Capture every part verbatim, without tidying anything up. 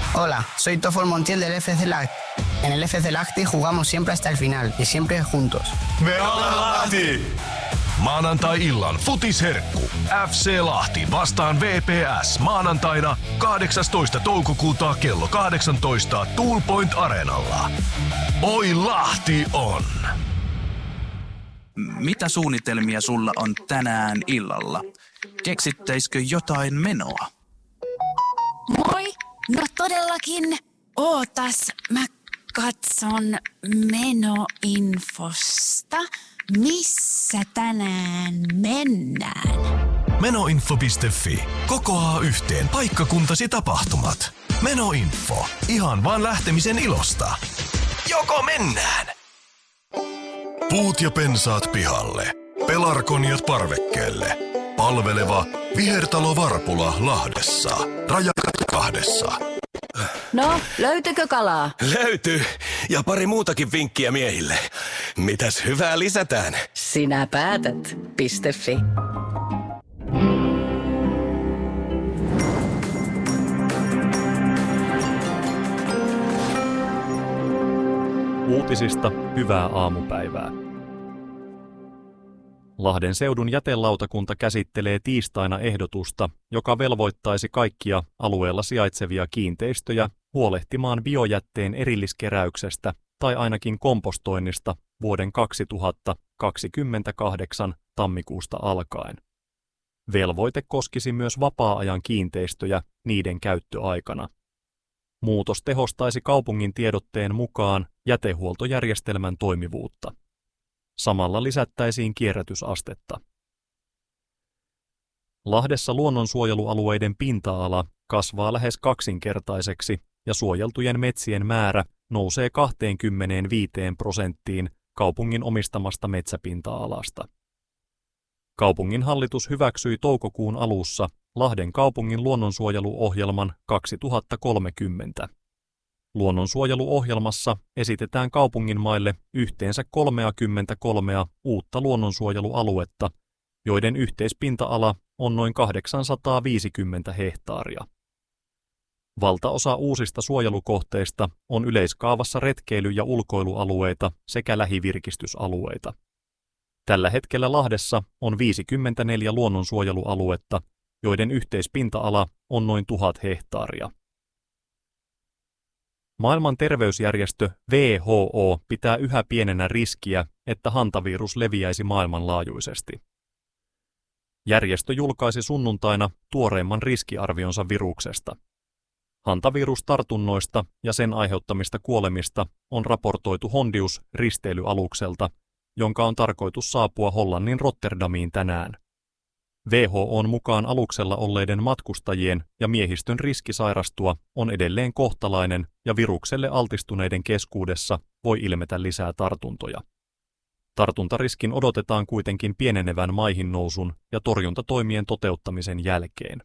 Hola, soy Tofol Montiel del F C Lahti. En el F C Lahti jugamos siempre hasta el final y siempre juntos. Me ollaan Lahti! Maanantai-illan futisherkku. F C Lahti vastaan V P S maanantaina kahdeksastoista toukokuuta kello kahdeksantoista Tool Point Areenalla. Oi Lahti on! Mitä suunnitelmia sulla on tänään illalla? Keksittäisikö jotain menoa? Moi! No todellakin. Ootas, mä katson menoinfosta. Missä tänään mennään? Menoinfo piste fi kokoaa yhteen paikkakuntasi tapahtumat. Menoinfo. Ihan vaan lähtemisen ilosta. Joko mennään? Puut ja pensaat pihalle. Pelargoniat parvekkeelle. Palveleva vihertalo Varpula Lahdessa. Rajakat kahdessa. No, löytyykö kalaa? Löytyy. Ja pari muutakin vinkkiä miehille. Mitäs hyvää lisätään? Sinä päätät. .fi. Uutisista hyvää aamupäivää. Lahden seudun jätelautakunta käsittelee tiistaina ehdotusta, joka velvoittaisi kaikkia alueella sijaitsevia kiinteistöjä huolehtimaan biojätteen erilliskeräyksestä tai ainakin kompostoinnista vuoden kaksituhattakaksikymmentäkahdeksan tammikuusta alkaen. Velvoite koskisi myös vapaa-ajan kiinteistöjä niiden käyttöaikana. Muutos tehostaisi kaupungin tiedotteen mukaan jätehuoltojärjestelmän toimivuutta. Samalla lisättäisiin kierrätysastetta. Lahdessa luonnonsuojelualueiden pinta-ala kasvaa lähes kaksinkertaiseksi ja suojeltujen metsien määrä nousee kaksikymmentäviisi prosenttiin kaupungin omistamasta metsäpinta-alasta. Kaupungin hallitus hyväksyi toukokuun alussa Lahden kaupungin luonnonsuojeluohjelman kaksituhattakolmekymmentä. Luonnonsuojeluohjelmassa esitetään kaupungin maille yhteensä kolmekymmentäkolme uutta luonnonsuojelualuetta, joiden yhteispinta-ala on noin kahdeksansataaviisikymmentä hehtaaria. Valtaosa uusista suojelukohteista on yleiskaavassa retkeily- ja ulkoilualueita sekä lähivirkistysalueita. Tällä hetkellä Lahdessa on viisikymmentäneljä luonnonsuojelualuetta, joiden yhteispinta-ala on noin tuhat hehtaaria. Maailman terveysjärjestö W H O pitää yhä pienenä riskiä, että hantavirus leviäisi maailmanlaajuisesti. Järjestö julkaisi sunnuntaina tuoreimman riskiarvionsa viruksesta. Hantavirustartunnoista ja sen aiheuttamista kuolemista on raportoitu Hondius-risteilyalukselta, jonka on tarkoitus saapua Hollannin Rotterdamiin tänään. W H O:n mukaan aluksella olleiden matkustajien ja miehistön riski sairastua on edelleen kohtalainen ja virukselle altistuneiden keskuudessa voi ilmetä lisää tartuntoja. Tartuntariskin odotetaan kuitenkin pienenevän maihin nousun ja torjuntatoimien toteuttamisen jälkeen.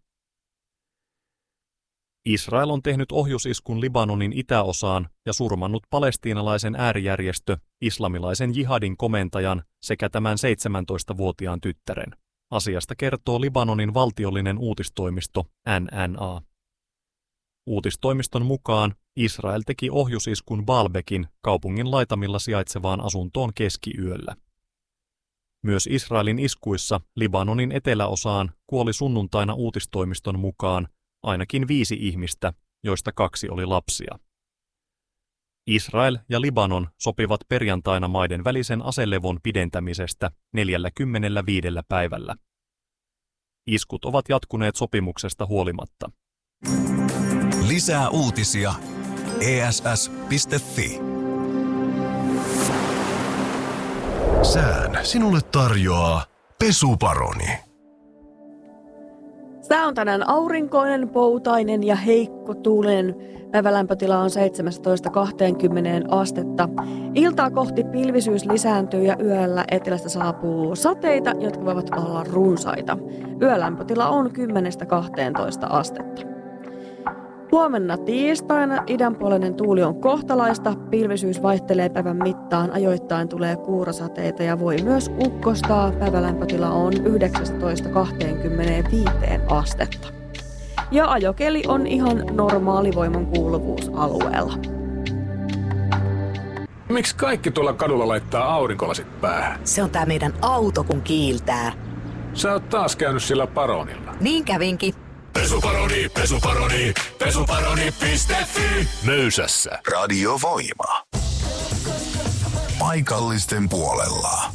Israel on tehnyt ohjusiskun Libanonin itäosaan ja surmannut palestiinalaisen äärijärjestö islamilaisen jihadin komentajan sekä tämän seitsemäntoistavuotiaan tyttären. Asiasta kertoo Libanonin valtiollinen uutistoimisto N N A. Uutistoimiston mukaan Israel teki ohjusiskun Baalbekin kaupungin laitamilla sijaitsevaan asuntoon keskiyöllä. Myös Israelin iskuissa Libanonin eteläosaan kuoli sunnuntaina uutistoimiston mukaan ainakin viisi ihmistä, joista kaksi oli lapsia. Israel ja Libanon sopivat perjantaina maiden välisen aselevon pidentämisestä neljäkymmentäviisi päivällä. Iskut ovat jatkuneet sopimuksesta huolimatta. Lisää uutisia e s s piste f i. Sään sinulle tarjoaa Pesuparoni. Sää on tänään aurinkoinen, poutainen ja heikko tuulen. Päivälämpötila on seitsemästätoista kaksikymmentä astetta. Iltaa kohti pilvisyys lisääntyy ja yöllä etelästä saapuu sateita, jotka voivat olla runsaita. Yölämpötila on kymmenestä kahteentoista astetta. Huomenna tiistaina idänpuoleinen tuuli on kohtalaista, pilvisyys vaihtelee päivän mittaan, ajoittain tulee kuurasateita ja voi myös ukkostaa. Päivälämpötila on yhdeksästätoista kaksikymmentäviisi astetta. ja ajokeli on ihan normaali voimankuuluvuusalueella. Miksi kaikki tuolla kadulla laittaa aurinkolasit päähän? Se on tää meidän auto, kun kiiltää. Sä oot taas käynyt sillä Paronilla. Niin kävinkin. Pesuparoni, pesuparoni, pesuparoni piste fi. Möysässä. Radiovoima. Paikallisten puolella.